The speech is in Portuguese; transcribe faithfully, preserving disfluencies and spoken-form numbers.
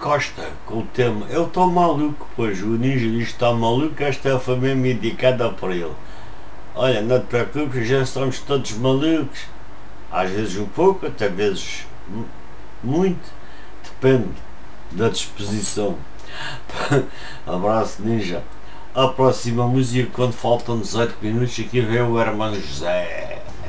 Costa com o tema Eu Estou Maluco, pois o Ninja diz que está maluco, esta foi mesmo indicada para ele. Olha, não te preocupes, já estamos todos malucos, às vezes um pouco, até vezes muito, depende da disposição. Abraço, Ninja. A próxima música, quando faltam dezoito minutos, aqui vem o Hermano José.